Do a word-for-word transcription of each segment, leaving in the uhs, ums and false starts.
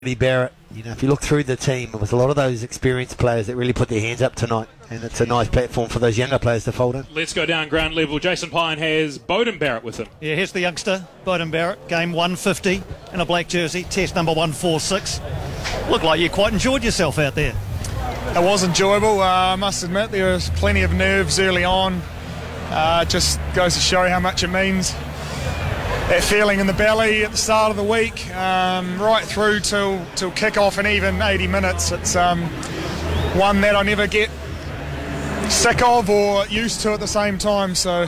Barrett, you know, if you look through the team, it was a lot of those experienced players that really put their hands up tonight, and it's a nice platform for those younger players to fold in. Let's go down ground level. Jason Pine has Beauden Barrett with him. Yeah, here's the youngster, Beauden Barrett, game one fifty in a black jersey, test number one forty-six. Looked like you quite enjoyed yourself out there. It was enjoyable, uh, I must admit. There was plenty of nerves early on. Uh, just goes to show how much it means. That feeling in the belly at the start of the week, um, right through till till kick-off and even eighty minutes. It's um, one that I never get sick of or used to at the same time. So,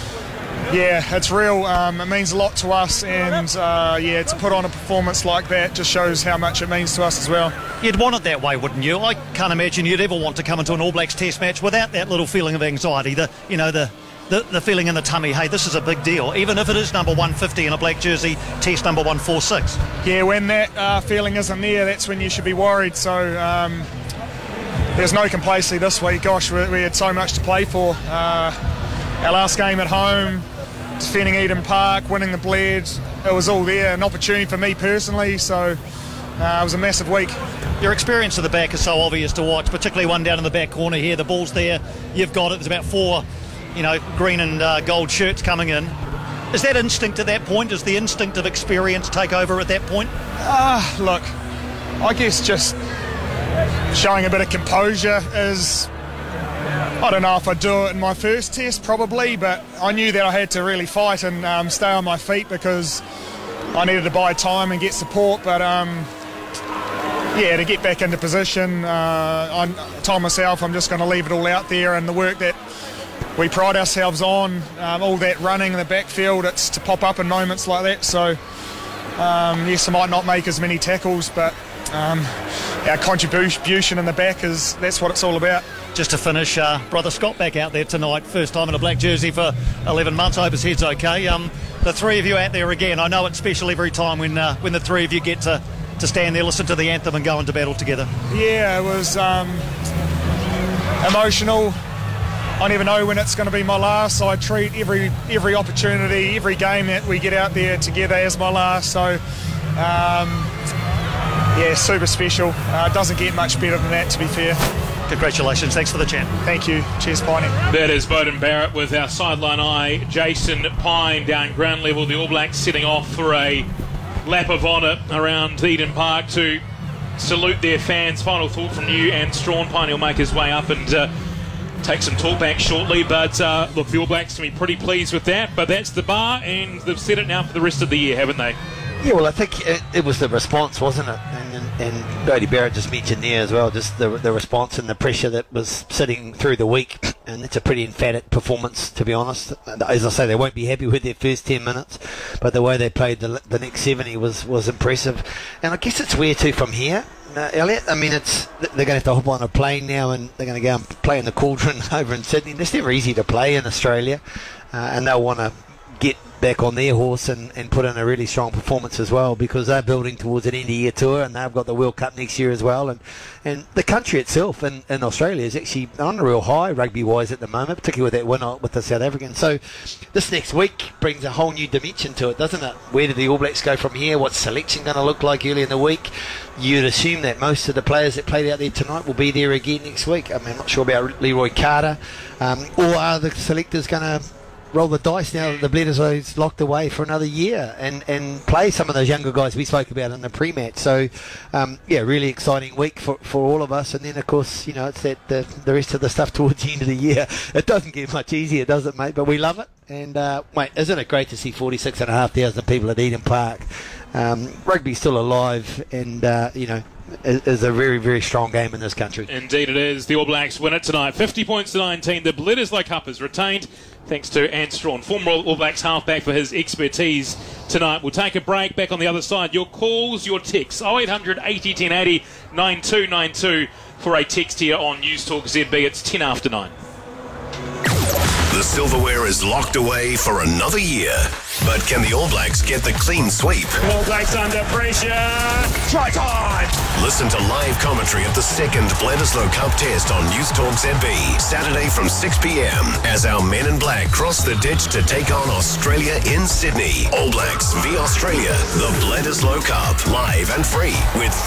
yeah, it's real. Um, it means a lot to us, and uh, yeah, to put on a performance like that just shows how much it means to us as well. You'd want it that way, wouldn't you? I can't imagine you'd ever want to come into an All Blacks Test match without that little feeling of anxiety. The you know the. The, the feeling in the tummy, hey, this is a big deal, even if it is number one fifty in a black jersey, test number one forty-six. Yeah, when that uh, feeling isn't there, that's when you should be worried. So um, there's no complacency this week. Gosh, we, we had so much to play for. Uh, our last game at home, defending Eden Park, winning the Bled, it was all there, an opportunity for me personally, so uh, it was a massive week. Your experience at the back is so obvious to watch, particularly one down in the back corner here. The ball's there, you've got it, there's about four you know, green and uh, gold shirts coming in. Is that instinct at that point? Does the instinct of experience take over at that point? Ah, uh, look, I guess just showing a bit of composure is, I don't know if I'd do it in my first test, probably, but I knew that I had to really fight and um, stay on my feet because I needed to buy time and get support, but um, yeah, to get back into position, uh, I told myself I'm just going to leave it all out there, and the work that we pride ourselves on, um, all that running in the backfield, it's to pop up in moments like that. So, um, yes, I might not make as many tackles, but um, our contribution in the back is, that's what it's all about. Just to finish, uh, Brother Scott back out there tonight, first time in a black jersey for eleven months. I hope his head's okay. Um, the three of you out there again, I know it's special every time when uh, when the three of you get to, to stand there, listen to the anthem and go into battle together. Yeah, it was um, emotional. I never know when it's going to be my last, so I treat every every opportunity, every game that we get out there together as my last. So, um, yeah, super special. Uh, doesn't get much better than that, to be fair. Congratulations. Thanks for the chat. Thank you. Cheers, Piney. That is Beauden Barrett with our sideline eye, Jason Pine, down ground level. The All Blacks setting off for a lap of honour around Eden Park to salute their fans. Final thought from you and Strawn. Piney will make his way up and Uh, take some talk back shortly, but uh, look, the All Blacks can be pretty pleased with that, but that's the bar, and they've set it now for the rest of the year, haven't they? Yeah, well, I think it, it was the response, wasn't it? And, and, and Beauden Barrett just mentioned there as well, just the the response and the pressure that was sitting through the week, and it's a pretty emphatic performance, to be honest. As I say, they won't be happy with their first ten minutes, but the way they played the, the next seventy was, was impressive. And I guess it's where to from here. Uh, Elliot, I mean, it's they're going to have to hop on a plane now, and they're going to go and play in the Cauldron over in Sydney. It's never easy to play in Australia, uh, and they'll want to get back on their horse and, and put in a really strong performance as well, because they're building towards an end-of-year tour, and they've got the World Cup next year as well. And, and the country itself in, in Australia is actually on a real high rugby-wise at the moment, particularly with that win with the South Africans. So this next week brings a whole new dimension to it, doesn't it? Where do the All Blacks go from here? What's selection going to look like early in the week? You'd assume that most of the players that played out there tonight will be there again next week. I mean, I'm not sure about Leroy Carter. Um, or are the selectors going to roll the dice now that the Bledisloe's locked away for another year and, and play some of those younger guys we spoke about in the pre-match? So, um, yeah, really exciting week for, for all of us. And then, of course, you know, it's that the, the rest of the stuff towards the end of the year. It doesn't get much easier, does it, mate? But we love it. And, uh, mate, isn't it great to see forty-six and a half thousand people at Eden Park? Um, rugby's still alive, and, uh, you know, is a very, very strong game in this country. Indeed it is. The All Blacks win it tonight. fifty points to nineteen. The Bledisloe Cup is retained thanks to Ant Strawn, former All Blacks halfback, for his expertise tonight. We'll take a break. Back on the other side. Your calls, your texts. oh eight hundred eighty ten eighty nine two nine two for a text here on News Talk Z B. It's ten after nine. The silverware is locked away for another year. But can the All Blacks get the clean sweep? All Blacks under pressure. Try time! Listen to live commentary of the second Bledisloe Cup Test on News Talk Z B, Saturday from six p.m. as our men in black cross the ditch to take on Australia in Sydney. All Blacks v Australia, the Bledisloe Cup, live and free with